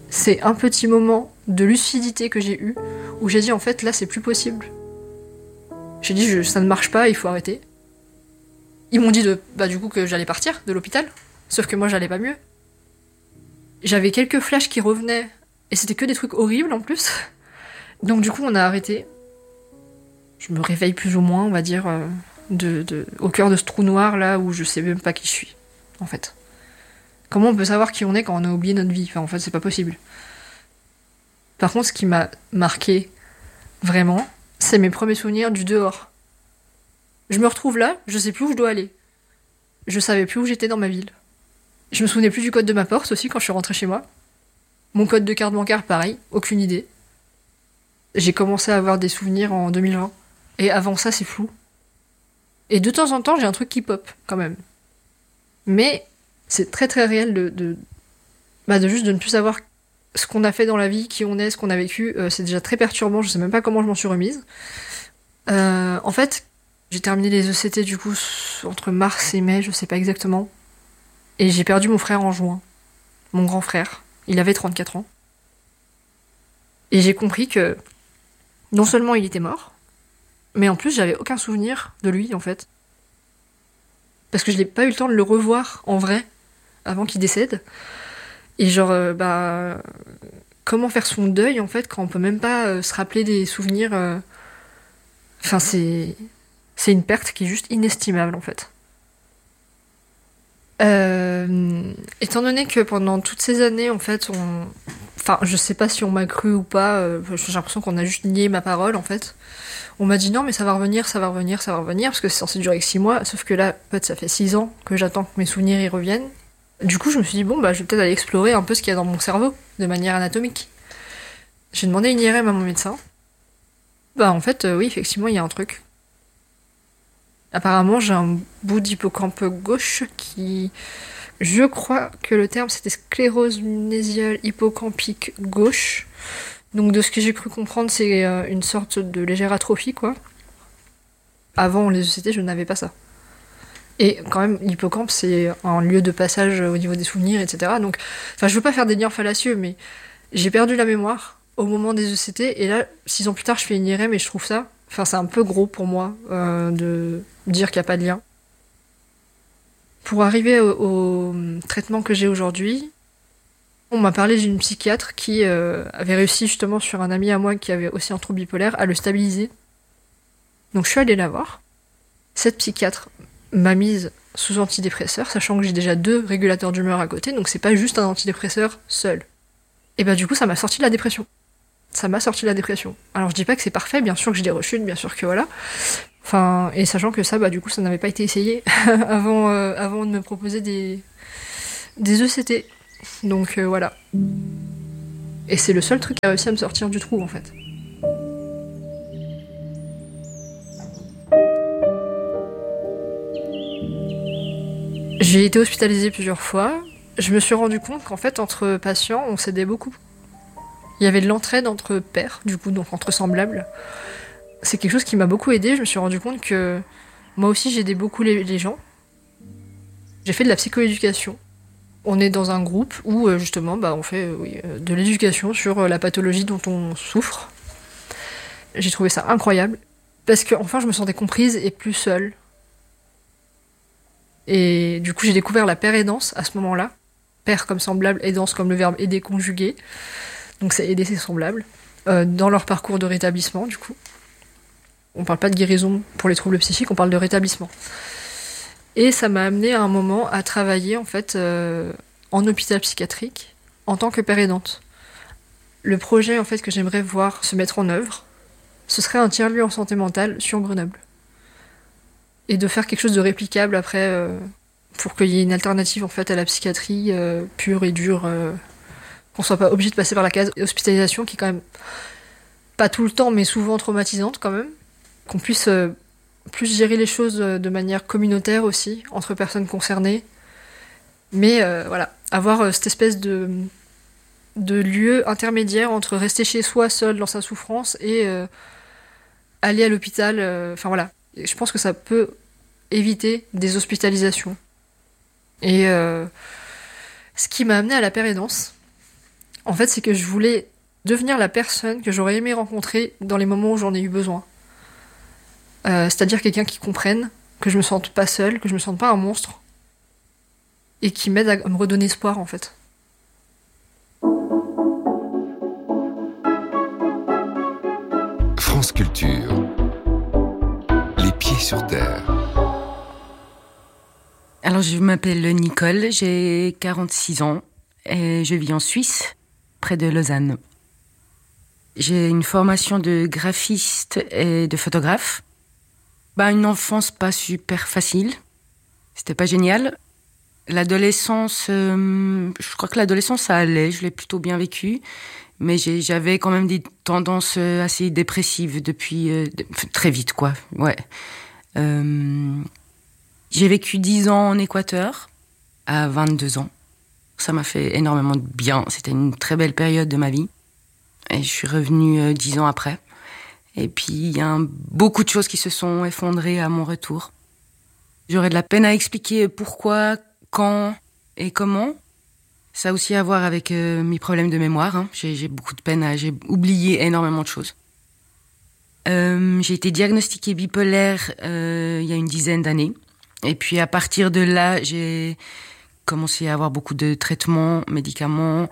c'est un petit moment de lucidité que j'ai eu, où j'ai dit en fait là c'est plus possible. J'ai dit ça ne marche pas, il faut arrêter. Ils m'ont dit du coup que j'allais partir de l'hôpital, sauf que moi j'allais pas mieux. J'avais quelques flashs qui revenaient, et c'était que des trucs horribles en plus. Donc du coup on a arrêté. Je me réveille plus ou moins, on va dire, au cœur de ce trou noir là où je sais même pas qui je suis, en fait. Comment on peut savoir qui on est quand on a oublié notre vie? Enfin, en fait, c'est pas possible. Par contre, ce qui m'a marqué, vraiment, c'est mes premiers souvenirs du dehors. Je me retrouve là, je sais plus où je dois aller. Je savais plus où j'étais dans ma ville. Je me souvenais plus du code de ma porte aussi quand je suis rentrée chez moi. Mon code de carte bancaire, pareil, aucune idée. J'ai commencé à avoir des souvenirs en 2020. Et avant ça, c'est flou. Et de temps en temps, j'ai un truc qui pop, quand même. Mais c'est très très réel de juste de ne plus savoir ce qu'on a fait dans la vie, qui on est, ce qu'on a vécu. C'est déjà très perturbant, je sais même pas comment je m'en suis remise. En fait, j'ai terminé les ECT du coup entre mars et mai, je sais pas exactement. Et j'ai perdu mon frère en juin. Mon grand frère. Il avait 34 ans. Et j'ai compris que non seulement il était mort, mais en plus j'avais aucun souvenir de lui en fait. Parce que je n'ai pas eu le temps de le revoir en vrai avant qu'il décède. Et comment faire son deuil en fait quand on peut même pas se rappeler des souvenirs. Enfin, c'est une perte qui est juste inestimable en fait. Étant donné que pendant toutes ces années en fait enfin je sais pas si on m'a cru ou pas, j'ai l'impression qu'on a juste nié ma parole en fait. On m'a dit non mais ça va revenir, ça va revenir, ça va revenir, parce que c'est censé durer que 6 mois, sauf que là, en fait, ça fait 6 ans que j'attends que mes souvenirs y reviennent. Du coup, je me suis dit, je vais peut-être aller explorer un peu ce qu'il y a dans mon cerveau, de manière anatomique. J'ai demandé une IRM à mon médecin. En fait, oui, effectivement, il y a un truc. Apparemment, j'ai un bout d'hippocampe gauche qui... Je crois que le terme, c'était sclérose mnésiale hippocampique gauche. Donc de ce que j'ai cru comprendre, c'est une sorte de légère atrophie, quoi. Avant les ECT, je n'avais pas ça. Et quand même, l'hippocampe, c'est un lieu de passage au niveau des souvenirs, etc. Donc, enfin, je veux pas faire des liens fallacieux, mais j'ai perdu la mémoire au moment des ECT, et là, 6 ans plus tard, je fais une IRM et je trouve ça... Enfin, c'est un peu gros pour moi de dire qu'il n'y a pas de lien. Pour arriver au traitement que j'ai aujourd'hui, on m'a parlé d'une psychiatre qui avait réussi justement sur un ami à moi qui avait aussi un trouble bipolaire à le stabiliser. Donc je suis allée la voir. Cette psychiatre m'a mise sous antidépresseur, sachant que j'ai déjà 2 régulateurs d'humeur à côté, donc c'est pas juste un antidépresseur seul. Et du coup ça m'a sorti de la dépression. Ça m'a sorti de la dépression. Alors je dis pas que c'est parfait, bien sûr que j'ai des rechutes, bien sûr que voilà. Enfin, et sachant que ça, du coup ça n'avait pas été essayé avant de me proposer des ECT. Donc voilà. Et c'est le seul truc qui a réussi à me sortir du trou en fait. J'ai été hospitalisée plusieurs fois. Je me suis rendu compte qu'en fait, entre patients, on s'aidait beaucoup. Il y avait de l'entraide entre pairs, du coup, donc entre semblables. C'est quelque chose qui m'a beaucoup aidée. Je me suis rendu compte que moi aussi, j'aidais beaucoup les gens. J'ai fait de la psychoéducation. On est dans un groupe où, justement, on fait de l'éducation sur la pathologie dont on souffre. J'ai trouvé ça incroyable. Parce que, enfin, je me sentais comprise et plus seule. Et du coup, j'ai découvert la pair-aidance à ce moment-là. Pair comme semblable, aidance comme le verbe aider conjugué. Donc c'est aider ses semblables. Dans leur parcours de rétablissement, du coup. On parle pas de guérison pour les troubles psychiques, on parle de rétablissement. Et ça m'a amené à un moment à travailler, en fait, en hôpital psychiatrique, en tant que pair-aidante. Le projet, en fait, que j'aimerais voir se mettre en œuvre, ce serait un tiers-lieu en santé mentale sur Grenoble. Et de faire quelque chose de réplicable après, pour qu'il y ait une alternative en fait à la psychiatrie pure et dure, qu'on soit pas obligé de passer par la case hospitalisation qui est quand même pas tout le temps mais souvent traumatisante quand même, qu'on puisse plus gérer les choses de manière communautaire aussi entre personnes concernées, mais voilà, avoir cette espèce de lieu intermédiaire entre rester chez soi seul dans sa souffrance et aller à l'hôpital, enfin voilà. Et je pense que ça peut éviter des hospitalisations. Et ce qui m'a amené à la pair-aidance, En fait, c'est que je voulais devenir la personne que j'aurais aimé rencontrer dans les moments où j'en ai eu besoin. C'est-à-dire quelqu'un qui comprenne, que je me sente pas seule, que je me sente pas un monstre, et qui m'aide à me redonner espoir, en fait. France Culture. Les pieds sur terre. Alors, je m'appelle Nicole, j'ai 46 ans et je vis en Suisse, près de Lausanne. J'ai une formation de graphiste et de photographe. Une enfance pas super facile. C'était pas génial. L'adolescence, je crois que l'adolescence, ça allait, je l'ai plutôt bien vécu. Mais j'avais quand même des tendances assez dépressives depuis très vite, quoi. Ouais. J'ai vécu 10 ans en Équateur, à 22 ans. Ça m'a fait énormément de bien. C'était une très belle période de ma vie. Et je suis revenue 10 ans après. Et puis, il y a beaucoup de choses qui se sont effondrées à mon retour. J'aurais de la peine à expliquer pourquoi, quand et comment. Ça a aussi à voir avec mes problèmes de mémoire. Hein. J'ai beaucoup de peine j'ai oublié énormément de choses. J'ai été diagnostiquée bipolaire il y a une dizaine d'années. Et puis, à partir de là, j'ai commencé à avoir beaucoup de traitements, médicaments.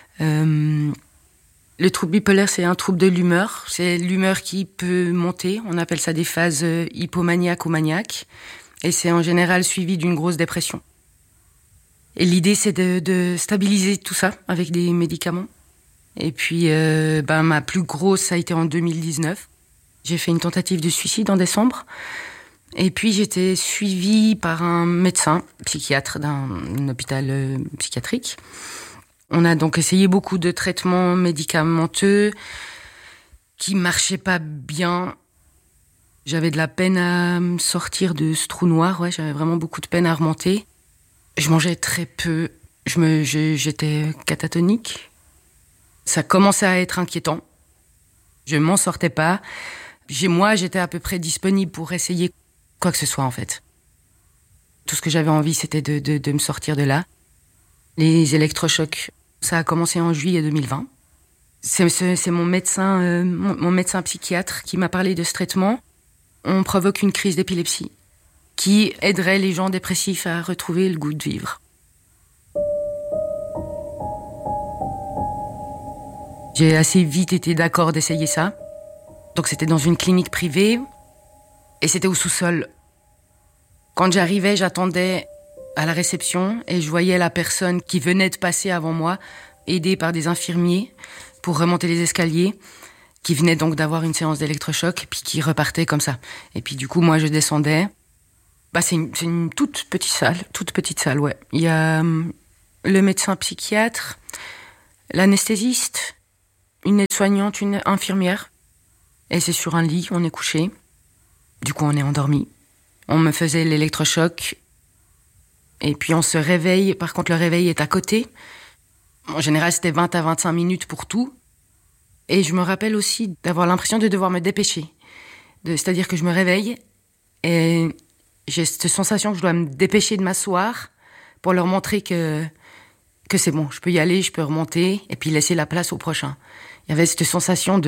Le trouble bipolaire, c'est un trouble de l'humeur. C'est l'humeur qui peut monter. On appelle ça des phases hypomaniaques ou maniaques. Et c'est en général suivi d'une grosse dépression. Et l'idée, c'est de stabiliser tout ça avec des médicaments. Et puis, ma plus grosse, ça a été en 2019. J'ai fait une tentative de suicide en décembre. Et puis, j'étais suivie par un médecin psychiatre d'un hôpital psychiatrique. On a donc essayé beaucoup de traitements médicamenteux qui marchaient pas bien. J'avais de la peine à me sortir de ce trou noir. Ouais, j'avais vraiment beaucoup de peine à remonter. Je mangeais très peu. J'étais catatonique. Ça commençait à être inquiétant. Je m'en sortais pas. J'étais à peu près disponible pour essayer quoi que ce soit, en fait. Tout ce que j'avais envie, c'était de me sortir de là. Les électrochocs, ça a commencé en juillet 2020. C'est mon médecin psychiatre qui m'a parlé de ce traitement. On provoque une crise d'épilepsie qui aiderait les gens dépressifs à retrouver le goût de vivre. J'ai assez vite été d'accord d'essayer ça. Donc c'était dans une clinique privée et c'était au sous-sol. Quand j'arrivais, j'attendais à la réception et je voyais la personne qui venait de passer avant moi, aidée par des infirmiers pour remonter les escaliers, qui venait donc d'avoir une séance d'électrochoc, puis qui repartait comme ça. Et puis du coup, moi, je descendais. C'est une toute petite salle, ouais. Il y a le médecin psychiatre, l'anesthésiste, une aide-soignante, une infirmière. Et c'est sur un lit, on est couché. Du coup, on est endormi. On me faisait l'électrochoc. Et puis on se réveille. Par contre, le réveil est à côté. En général, c'était 20 à 25 minutes pour tout. Et je me rappelle aussi d'avoir l'impression de devoir me dépêcher. C'est-à-dire que je me réveille et j'ai cette sensation que je dois me dépêcher de m'asseoir pour leur montrer que c'est bon, je peux y aller, je peux remonter et puis laisser la place au prochain. Il y avait cette sensation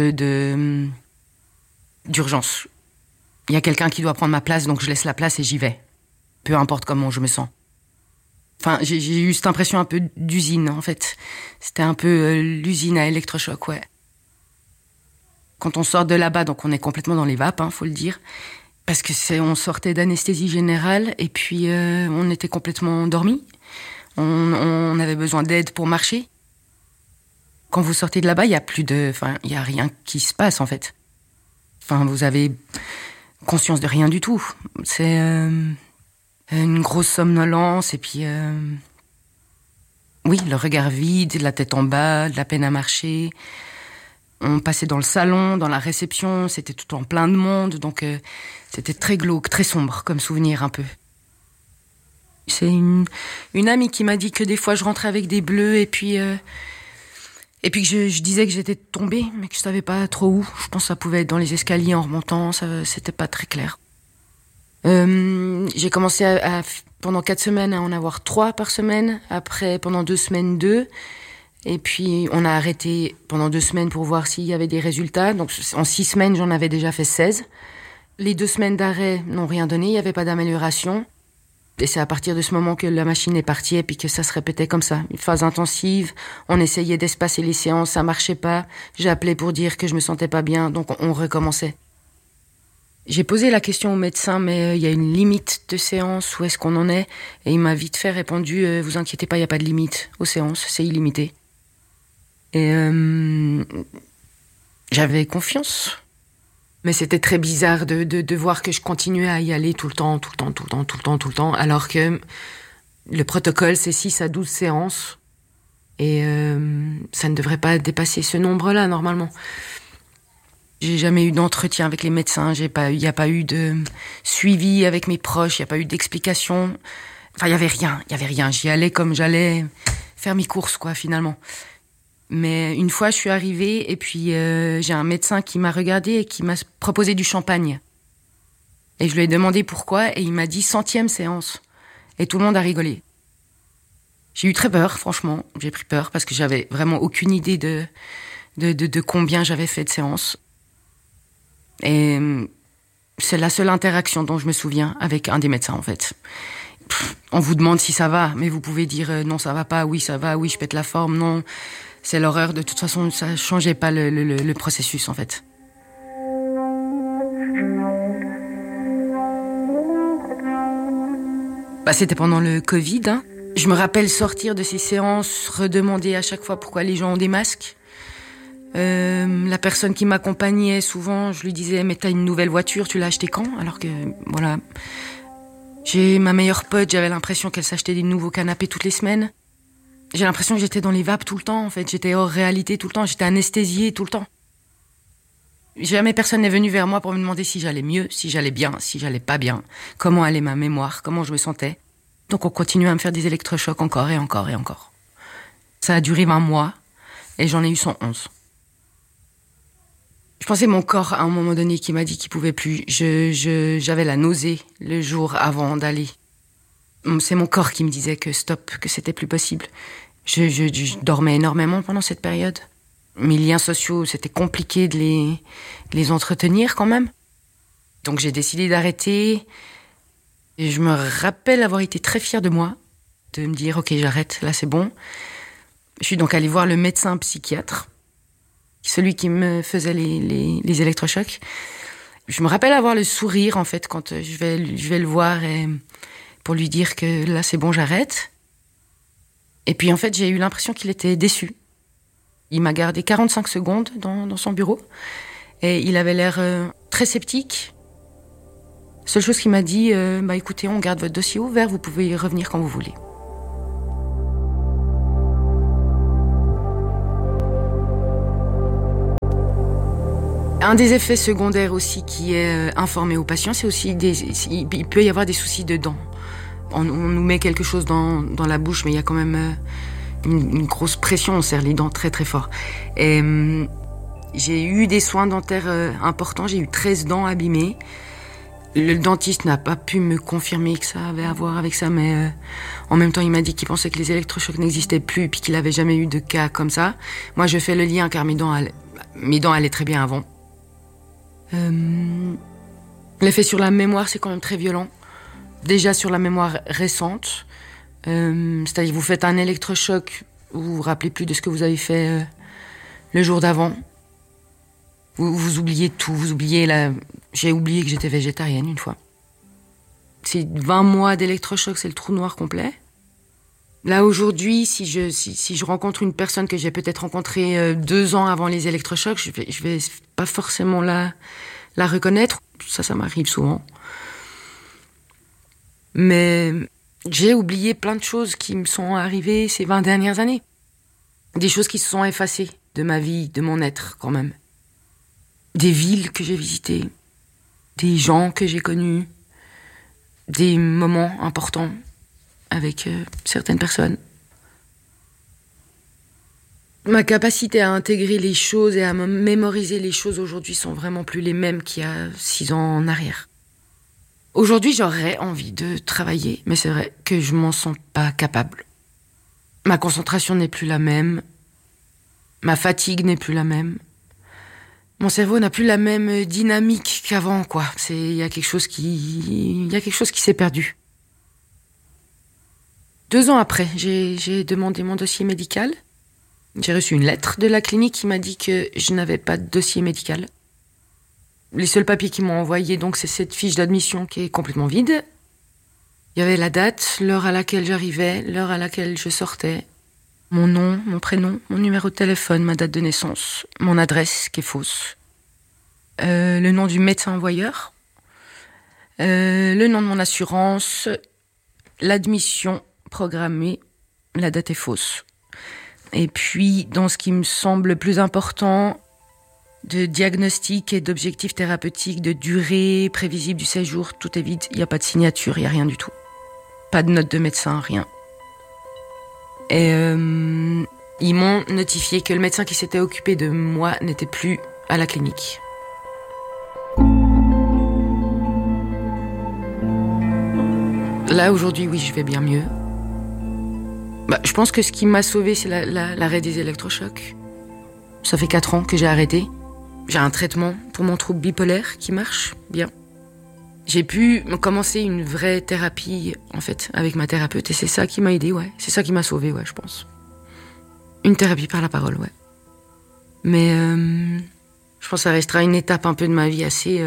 d'urgence. Il y a quelqu'un qui doit prendre ma place, donc je laisse la place et j'y vais. Peu importe comment je me sens. Enfin, j'ai eu cette impression un peu d'usine, en fait. C'était un peu l'usine à électrochoc, ouais. Quand on sort de là-bas, donc on est complètement dans les vapes, faut le dire. Parce que on sortait d'anesthésie générale et puis on était complètement endormis. On avait besoin d'aide pour marcher. Quand vous sortez de là-bas, il y a rien qui se passe, en fait. Enfin, vous avez conscience de rien du tout. C'est une grosse somnolence et puis oui, le regard vide, la tête en bas, de la peine à marcher. On passait dans le salon, dans la réception, c'était tout en plein de monde, donc c'était très glauque, très sombre comme souvenir un peu. C'est une amie qui m'a dit que des fois je rentrais avec des bleus et puis que je disais que j'étais tombée, mais que je savais pas trop où. Je pense que ça pouvait être dans les escaliers en remontant, c'était pas très clair. J'ai commencé pendant 4 semaines à en avoir 3 par semaine, après pendant 2 semaines 2, Et puis, on a arrêté pendant 2 semaines pour voir s'il y avait des résultats. Donc, en 6 semaines, j'en avais déjà fait 16. Les 2 semaines d'arrêt n'ont rien donné, il n'y avait pas d'amélioration. Et c'est à partir de ce moment que la machine est partie et puis que ça se répétait comme ça. Une phase intensive, on essayait d'espacer les séances, ça marchait pas. J'ai appelé pour dire que je me sentais pas bien, donc on recommençait. J'ai posé la question au médecin, mais il y a une limite de séance, où est-ce qu'on en est? Et il m'a vite fait répondu, vous inquiétez pas, il n'y a pas de limite aux séances, c'est illimité. Et j'avais confiance. Mais c'était très bizarre de voir que je continuais à y aller tout le temps, alors que le protocole, c'est 6 à 12 séances. Et ça ne devrait pas dépasser ce nombre-là, normalement. J'ai jamais eu d'entretien avec les médecins, il n'y a pas eu de suivi avec mes proches, il n'y a pas eu d'explication. Enfin, il y avait rien. J'y allais comme j'allais faire mes courses, quoi, finalement. Mais une fois, je suis arrivée et puis j'ai un médecin qui m'a regardée et qui m'a proposé du champagne. Et je lui ai demandé pourquoi et il m'a dit 100e séance. Et tout le monde a rigolé. J'ai eu très peur, franchement. J'ai pris peur parce que j'avais vraiment aucune idée de combien j'avais fait de séances. Et c'est la seule interaction dont je me souviens avec un des médecins, en fait. On vous demande si ça va, mais vous pouvez dire non, ça va pas, oui, ça va, oui, je pète la forme, non. C'est l'horreur. De toute façon, ça changeait pas le processus, en fait. C'était pendant le Covid. Hein. Je me rappelle sortir de ces séances, redemander à chaque fois pourquoi les gens ont des masques. La personne qui m'accompagnait, souvent, je lui disais « Mais t'as une nouvelle voiture, tu l'as achetée quand ?» Alors que, voilà... J'ai ma meilleure pote, j'avais l'impression qu'elle s'achetait des nouveaux canapés toutes les semaines. J'ai l'impression que j'étais dans les vapes tout le temps, en fait. J'étais hors réalité tout le temps, j'étais anesthésiée tout le temps. Jamais personne n'est venu vers moi pour me demander si j'allais mieux, si j'allais bien, si j'allais pas bien, comment allait ma mémoire, comment je me sentais. Donc on continuait à me faire des électrochocs encore et encore et encore. Ça a duré 20 mois et j'en ai eu 111. Je pensais mon corps à un moment donné qui m'a dit qu'il pouvait plus. J'avais la nausée le jour avant d'aller. C'est mon corps qui me disait que stop, que c'était plus possible. Je dormais énormément pendant cette période. Mes liens sociaux, c'était compliqué de les entretenir quand même. Donc j'ai décidé d'arrêter. Et je me rappelle avoir été très fière de moi, de me dire ok, j'arrête, là c'est bon. Je suis donc allée voir le médecin psychiatre, celui qui me faisait les électrochocs. Je me rappelle avoir le sourire, en fait, quand je vais le voir pour lui dire que là, c'est bon, j'arrête. Et puis, en fait, j'ai eu l'impression qu'il était déçu. Il m'a gardé 45 secondes dans son bureau. Et il avait l'air très sceptique. Seule chose qu'il m'a dit, écoutez, on garde votre dossier ouvert, vous pouvez y revenir quand vous voulez. Un des effets secondaires aussi qui est informé aux patients, c'est aussi il peut y avoir des soucis de dents. On nous met quelque chose dans la bouche, mais il y a quand même une grosse pression, on serre les dents très très fort. Et j'ai eu des soins dentaires importants, j'ai eu 13 dents abîmées. Le dentiste n'a pas pu me confirmer que ça avait à voir avec ça, mais en même temps il m'a dit qu'il pensait que les électrochocs n'existaient plus puis qu'il n'avait jamais eu de cas comme ça. Moi je fais le lien car mes dents allaient très bien avant. L'effet sur la mémoire, c'est quand même très violent. Déjà sur la mémoire récente, c'est-à-dire vous faites un électrochoc, vous vous rappelez plus de ce que vous avez fait le jour d'avant. Vous oubliez tout, j'ai oublié que j'étais végétarienne une fois. C'est 20 mois d'électrochoc, c'est le trou noir complet. Là aujourd'hui, si je rencontre une personne que j'ai peut-être rencontrée 2 ans avant les électrochocs, je vais pas forcément la reconnaître. Ça m'arrive souvent. Mais j'ai oublié plein de choses qui me sont arrivées ces 20 dernières années. Des choses qui se sont effacées de ma vie, de mon être quand même. Des villes que j'ai visitées, des gens que j'ai connus, des moments importants avec certaines personnes. Ma capacité à intégrer les choses et à mémoriser les choses aujourd'hui sont vraiment plus les mêmes qu'il y a 6 ans en arrière. Aujourd'hui, j'aurais envie de travailler, mais c'est vrai que je m'en sens pas capable. Ma concentration n'est plus la même. Ma fatigue n'est plus la même. Mon cerveau n'a plus la même dynamique qu'avant, quoi. Il y a quelque chose qui s'est perdu. 2 ans après, j'ai demandé mon dossier médical. J'ai reçu une lettre de la clinique qui m'a dit que je n'avais pas de dossier médical. Les seuls papiers qu'ils m'ont envoyés, donc, c'est cette fiche d'admission qui est complètement vide. Il y avait la date, l'heure à laquelle j'arrivais, l'heure à laquelle je sortais, mon nom, mon prénom, mon numéro de téléphone, ma date de naissance, mon adresse qui est fausse, le nom du médecin envoyeur, le nom de mon assurance, l'admission programmée, la date est fausse. Et puis, dans ce qui me semble le plus important, de diagnostic et d'objectifs thérapeutiques, de durée prévisible du séjour, tout est vide, il n'y a pas de signature, il n'y a rien du tout. Pas de note de médecin, rien. Et ils m'ont notifié que le médecin qui s'était occupé de moi n'était plus à la clinique. Là, aujourd'hui, oui, je vais bien mieux. Je pense que ce qui m'a sauvée, c'est l'arrêt des électrochocs. Ça fait 4 ans que j'ai arrêté. J'ai un traitement pour mon trouble bipolaire qui marche bien. J'ai pu commencer une vraie thérapie, en fait, avec ma thérapeute. Et c'est ça qui m'a aidée, ouais. C'est ça qui m'a sauvée, ouais, je pense. Une thérapie par la parole, ouais. Mais je pense que ça restera une étape un peu de ma vie assez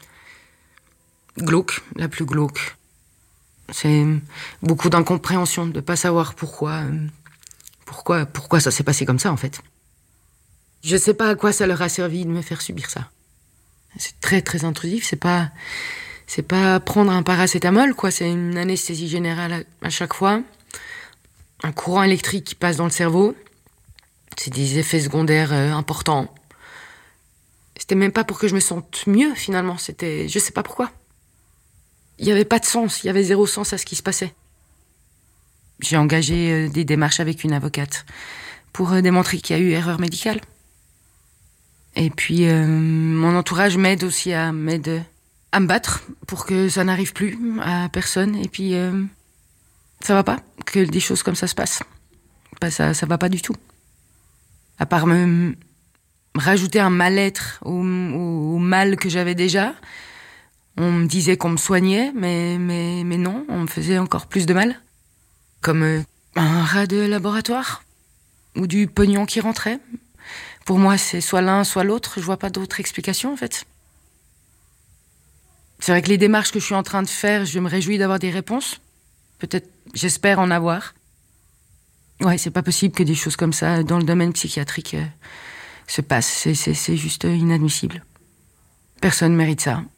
glauque, la plus glauque. C'est beaucoup d'incompréhension, de pas savoir pourquoi ça s'est passé comme ça, en fait. Je sais pas à quoi ça leur a servi de me faire subir ça. C'est très, très intrusif, c'est pas prendre un paracétamol, quoi. C'est une anesthésie générale à chaque fois. Un courant électrique qui passe dans le cerveau. C'est des effets secondaires importants. C'était même pas pour que je me sente mieux, finalement. Je sais pas pourquoi. Il y avait pas de sens, il y avait 0 sens à ce qui se passait. J'ai engagé des démarches avec une avocate pour démontrer qu'il y a eu erreur médicale. Et puis, mon entourage m'aide aussi à me battre pour que ça n'arrive plus à personne. Et puis, ça va pas que des choses comme ça se passent. Ça va pas du tout. À part me rajouter un mal-être au mal que j'avais déjà. On me disait qu'on me soignait, mais non, on me faisait encore plus de mal. Comme un rat de laboratoire. Ou du pognon qui rentrait. Pour moi, c'est soit l'un, soit l'autre. Je vois pas d'autre explication, en fait. C'est vrai que les démarches que je suis en train de faire, je me réjouis d'avoir des réponses. Peut-être, j'espère en avoir. Ouais, c'est pas possible que des choses comme ça, dans le domaine psychiatrique, se passent. C'est juste inadmissible. Personne mérite ça.